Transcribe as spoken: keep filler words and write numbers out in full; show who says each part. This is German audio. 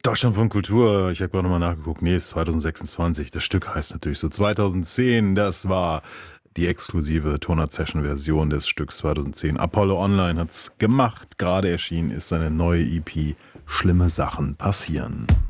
Speaker 1: Deutschlandfunk Kultur, ich habe gerade nochmal nachgeguckt, nee, ist zwanzig sechsundzwanzig. Das Stück heißt natürlich so zwanzig zehn, das war die exklusive Tonart-Session-Version des Stücks zwanzig zehn. Apollo Online hat's gemacht, gerade erschienen ist seine neue E P Schlimme Sachen passieren.